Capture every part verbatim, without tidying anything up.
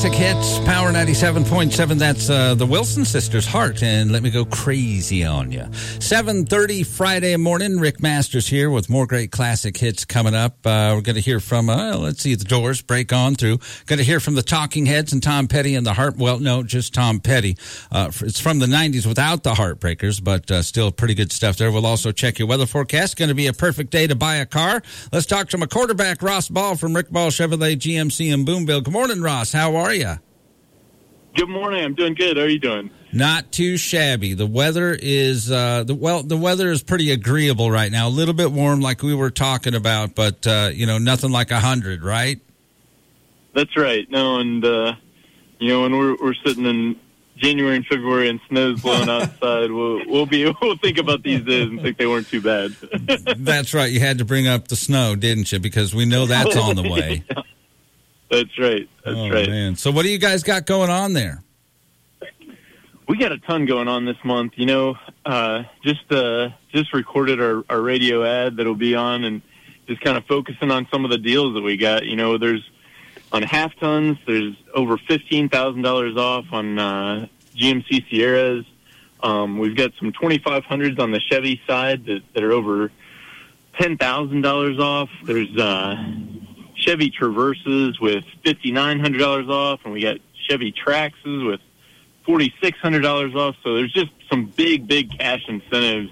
Hits, Power ninety-seven point seven. That's uh, the Wilson Sisters, Heart, and Let Me Go Crazy on You. seven thirty Friday morning. Rick Masters here with more great classic hits coming up. Uh, we're going to hear from, uh, let's see, the Doors break on through. Going to hear from the Talking Heads and Tom Petty and the Heart. Well, no, just Tom Petty. Uh, it's from the nineties without the Heartbreakers, but uh, still pretty good stuff there. We'll also check your weather forecast. Going to be a perfect day to buy a car. Let's talk to my quarterback, Ross Ball from Rick Ball Chevrolet G M C in Boonville. Good morning, Ross. How are you? Good morning. I'm doing good. How are you doing? Not too shabby. The weather is uh, the well. The weather is pretty agreeable right now. A little bit warm, like we were talking about, but uh, you know, nothing like a hundred, right? That's right. No, and uh, you know, when we're we're sitting in January and February and snow's blowing outside, we'll we'll be we'll think about these days and think they weren't too bad. That's right. You had to bring up the snow, didn't you? Because we know that's on the way. Yeah. That's right. That's oh, right. Man. So what do you guys got going on there? We got a ton going on this month. You know, uh, just uh, just recorded our, our radio ad that'll be on, and just kind of focusing on some of the deals that we got. You know, there's on half tons, there's over fifteen thousand dollars off on uh, G M C Sierras. Um, we've got some twenty-five hundreds on the Chevy side that, that are over ten thousand dollars off. There's uh, Chevy Traverses with fifty-nine hundred dollars off, and we got Chevy Traxes with forty-six hundred dollars off. So there's just some big, big cash incentives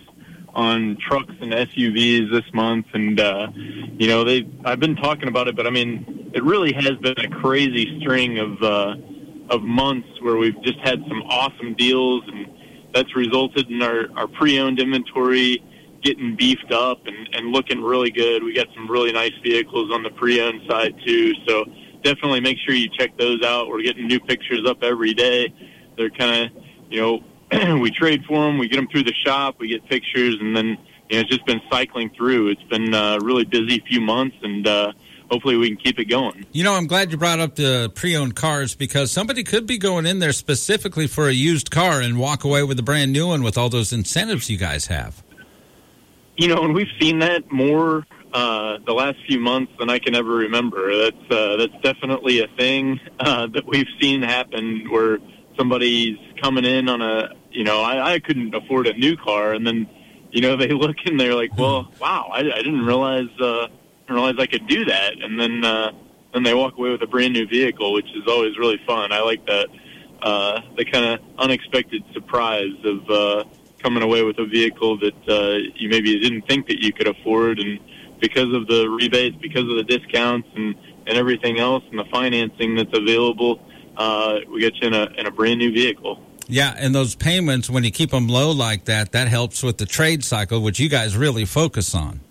on trucks and S U Vs this month. And, uh, you know, they I've been talking about it, but, I mean, it really has been a crazy string of uh, of months where we've just had some awesome deals, and that's resulted in our, our pre-owned inventory getting beefed up and, and looking really good. We got some really nice vehicles on the pre-owned side too, so definitely make sure you check those out. We're getting new pictures up every day. They're kind of, you know, we trade for them, we get them through the shop, we get pictures, and then, you know, it's just been cycling through. It's been a really busy few months, and uh, hopefully we can keep it going. You know, I'm glad you brought up the pre-owned cars, because somebody could be going in there specifically for a used car and walk away with a brand new one with all those incentives you guys have. You know, and we've seen that more uh, the last few months than I can ever remember. That's uh, that's definitely a thing uh, that we've seen happen, where somebody's coming in on a, you know, I, I couldn't afford a new car, and then, you know, they look and they're like, well, wow, I, I didn't realize uh, didn't realize I could do that, and then uh, then they walk away with a brand new vehicle, which is always really fun. I like that uh, the kind of unexpected surprise of uh, coming away with a vehicle that uh, you maybe didn't think that you could afford, and because of the rebates, because of the discounts and, and everything else and the financing that's available, uh, we get you in a, in a brand new vehicle. Yeah, and those payments, when you keep them low like that, that helps with the trade cycle, which you guys really focus on.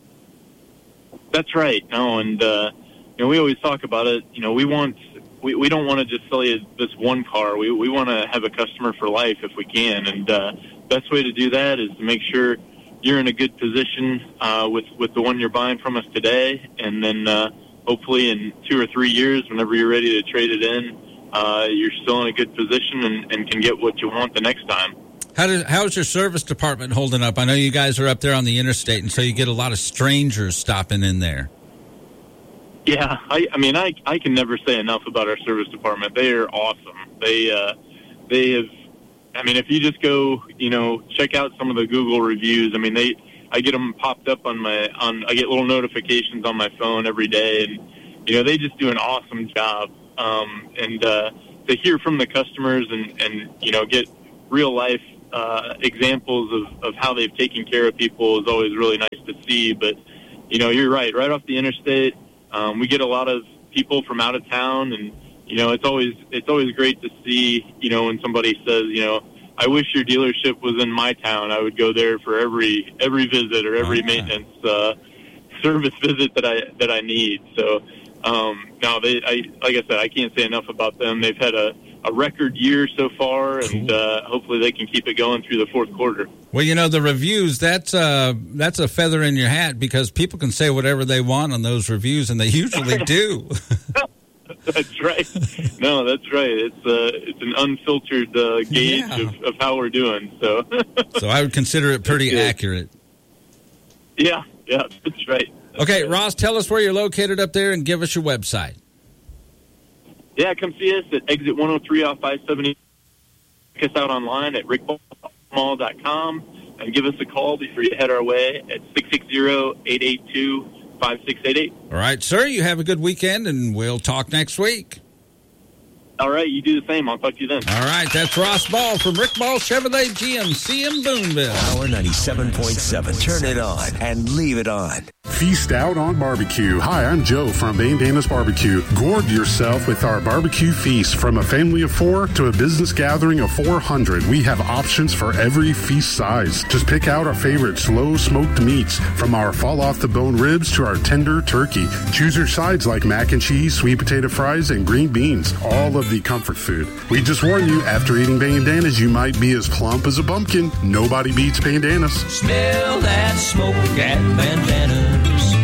That's right. No, and uh, you know, we always talk about it. You know, we want we, we don't want to just sell you this one car. We we want to have a customer for life if we can, and uh, best way to do that is to make sure you're in a good position uh, with with the one you're buying from us today, and then uh, hopefully in two or three years, whenever you're ready to trade it in, uh, you're still in a good position and, and can get what you want the next time. How does how's your service department holding up? I know you guys are up there on the interstate, and so you get a lot of strangers stopping in there. Yeah, I, I mean, I I can never say enough about our service department. They are awesome. They uh, they have. I mean, if you just go, you know, check out some of the Google reviews. I mean, they I get them popped up on my on. I get little notifications on my phone every day, and you know, they just do an awesome job. Um, and uh, to hear from the customers and and you know, get real life uh, examples of, of how they've taken care of people is always really nice to see. But, you know, you're right. Right off the interstate, um, we get a lot of people from out of town, and, you know, it's always it's always great to see, you know, when somebody says, you know, I wish your dealership was in my town. I would go there for every every visit or every oh, yeah. maintenance uh, service visit that I that I need. So, um, no, they, I like I said, I can't say enough about them. They've had a a record year so far, and uh, hopefully they can keep it going through the fourth quarter. Well, you know, the reviews, that's, uh, that's a feather in your hat, because people can say whatever they want on those reviews, and they usually do. That's right. No, that's right. It's uh, it's an unfiltered uh, gauge yeah. of, of how we're doing. So, so I would consider it pretty accurate. Yeah, yeah, that's right. That's okay, right. Ross, tell us where you're located up there and give us your website. Yeah, come see us at exit one oh three off I seventy. Check us out online at rick ball mall dot com and give us a call before you head our way at six six zero, eight eight two, five six eight eight. All right, sir, you have a good weekend, and we'll talk next week. All right, you do the same. I'll talk to you then. All right, that's Ross Ball from Rick Ball Chevrolet G M C in Boonville. Power ninety-seven point seven. Turn it on and leave it on. Feast out on barbecue. Hi, I'm Joe from Bandanas Barbecue. Gorge yourself with our barbecue feast. From a family of four to a business gathering of four hundred, we have options for every feast size. Just pick out our favorite slow smoked meats, from our fall off the bone ribs to our tender turkey. Choose your sides like mac and cheese, sweet potato fries, and green beans. All of the comfort food. We just warn you, after eating Bandanas, you might be as plump as a pumpkin. Nobody beats Bandanas. Smell that smoke at Bandanas.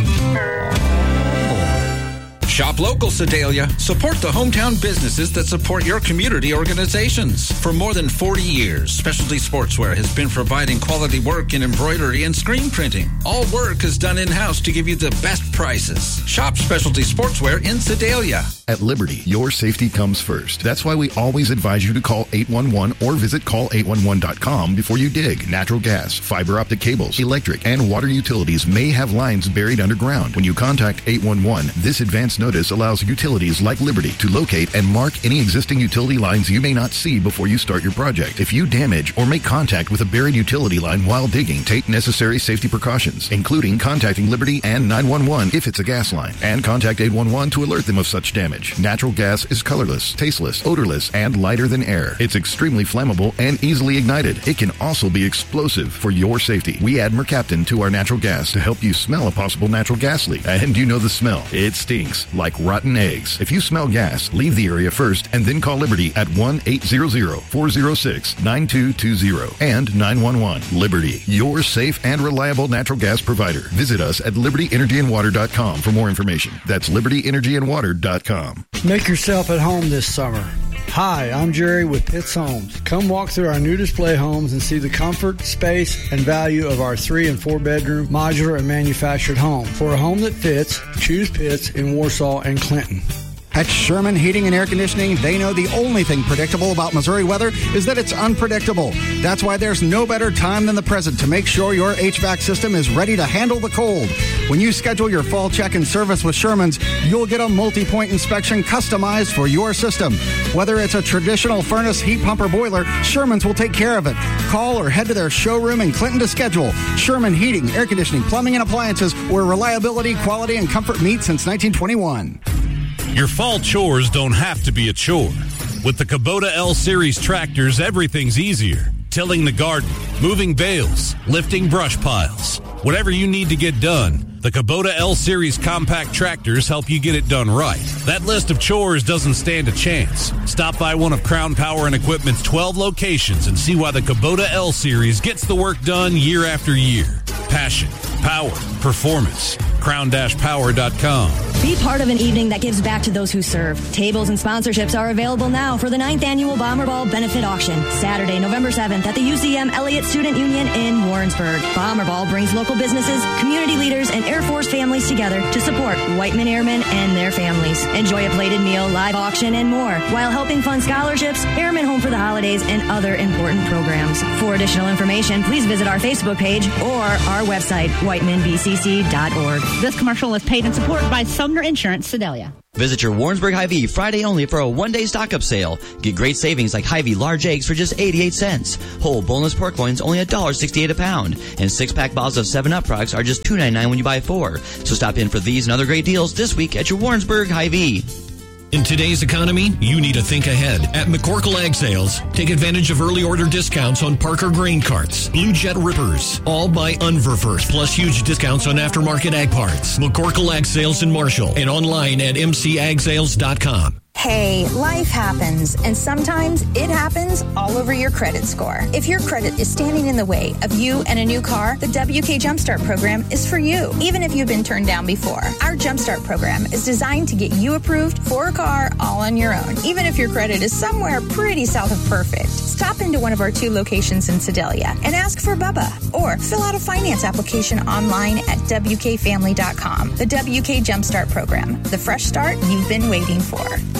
Shop local, Sedalia. Support the hometown businesses that support your community organizations. For more than forty years, Specialty Sportswear has been providing quality work in embroidery and screen printing. All work is done in-house to give you the best prices. Shop Specialty Sportswear in Sedalia. At Liberty, your safety comes first. That's why we always advise you to call eight one one or visit call eight one one dot com before you dig. Natural gas, fiber optic cables, electric, and water utilities may have lines buried underground. When you contact eight one one, this advanced notice allows utilities like Liberty to locate and mark any existing utility lines you may not see before you start your project. If you damage or make contact with a buried utility line while digging, take necessary safety precautions, including contacting Liberty and nine one one if it's a gas line, and contact eight one one to alert them of such damage. Natural gas is colorless, tasteless, odorless, and lighter than air. It's extremely flammable and easily ignited. It can also be explosive. For your safety, we add Mercaptan to our natural gas to help you smell a possible natural gas leak. And you know the smell. It stinks like rotten eggs. If you smell gas, leave the area first and then call Liberty at one eight hundred, four oh six, nine two two zero and nine one one. Liberty, your safe and reliable natural gas provider. Visit us at liberty energy and water dot com for more information. That's liberty energy and water dot com. Make yourself at home this summer. Hi, I'm Jerry with Pitts Homes. Come walk through our new display homes and see the comfort, space, and value of our three and four bedroom modular and manufactured home. For a home that fits, choose Pitts in Warsaw and Clinton. At Sherman Heating and Air Conditioning, they know the only thing predictable about Missouri weather is that it's unpredictable. That's why there's no better time than the present to make sure your H V A C system is ready to handle the cold. When you schedule your fall check and service with Sherman's, you'll get a multi-point inspection customized for your system. Whether it's a traditional furnace, heat pump, or boiler, Sherman's will take care of it. Call or head to their showroom in Clinton to schedule. Sherman Heating, Air Conditioning, Plumbing, and Appliances, where reliability, quality, and comfort meet since nineteen twenty-one. Your fall chores don't have to be a chore. With the Kubota L-Series tractors, everything's easier. Tilling the garden, moving bales, lifting brush piles. Whatever you need to get done, the Kubota L-Series compact tractors help you get it done right. That list of chores doesn't stand a chance. Stop by one of Crown Power and Equipment's twelve locations and see why the Kubota L-Series gets the work done year after year. Passion, power, performance. crown dash power dot com. Be part of an evening that gives back to those who serve. Tables and sponsorships are available now for the ninth Annual Bomber Ball Benefit Auction, Saturday, November seventh at the U C M Elliott Student Union in Warrensburg. Bomber Ball brings local businesses, community leaders, and Air Force families together to support Whiteman Airmen and their families. Enjoy a plated meal, live auction, and more, while helping fund scholarships, Airmen Home for the Holidays, and other important programs. For additional information, please visit our Facebook page or our website, whiteman b c c dot org. This commercial is paid in support by Sumner Insurance, Sedalia. Visit your Warrensburg Hy-Vee Friday only for a one-day stock-up sale. Get great savings like Hy-Vee large eggs for just eighty-eight cents. Whole boneless pork loins only one dollar sixty-eight a pound. And six-pack bottles of seven up products are just two ninety-nine when you buy four. So stop in for these and other great deals this week at your Warrensburg Hy-Vee. In today's economy, you need to think ahead. At McCorkle Ag Sales, take advantage of early order discounts on Parker grain carts, Blue Jet rippers, all by Unverfirst, plus huge discounts on aftermarket ag parts. McCorkle Ag Sales in Marshall and online at m c ag sales dot com. Hey, life happens, and sometimes it happens all over your credit score. If your credit is standing in the way of you and a new car, the W K Jumpstart program is for you, even if you've been turned down before. Our Jumpstart program is designed to get you approved for a car all on your own, even if your credit is somewhere pretty south of perfect. Stop into one of our two locations in Sedalia and ask for Bubba, or fill out a finance application online at w k family dot com. The W K Jumpstart program, the fresh start you've been waiting for.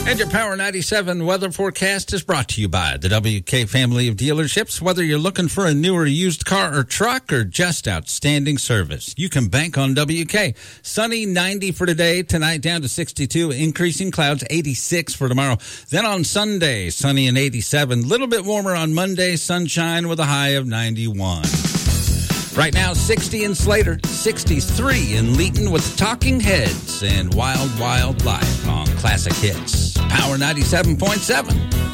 And your Power ninety-seven weather forecast is brought to you by the W K family of dealerships. Whether you're looking for a newer used car or truck or just outstanding service, you can bank on W K. Sunny, ninety for today. Tonight down to sixty-two. Increasing clouds, eighty-six for tomorrow. Then on Sunday, sunny and eighty-seven. A little bit warmer on Monday, sunshine with a high of ninety-one. Right now, sixty in Slater, sixty-three in Leeton with Talking Heads and Wild Wild Life on Classic Hits. Power ninety-seven point seven.